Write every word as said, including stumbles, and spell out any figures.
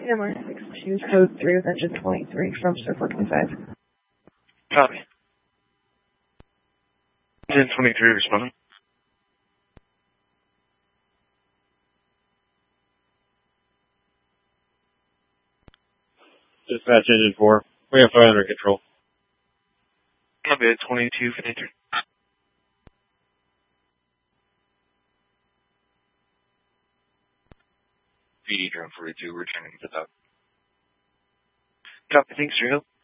M R six two, code three with engine twenty-three from Surf four twenty-five. Copy. Engine twenty-three responding. Dispatch engine four. We have fire under control. Copy, twenty-two fifty-three. P D drone forty-two, returning to the dock. Copy, thanks for your help.